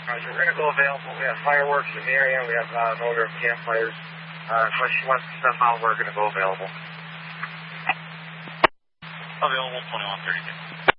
Roger. We're going to go available. We have fireworks in the area. We have an odor of campfires. So she wants stuff out. We're going to go available. Available 2132.